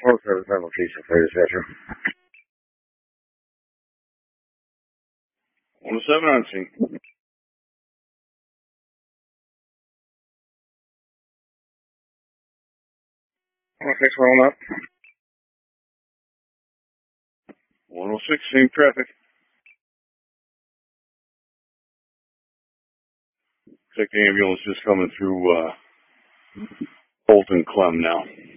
Oh, service application for dispatcher. 107 on scene. Okay, rolling up. 106, same traffic. Looks like the ambulance is coming through Bolton Clem now.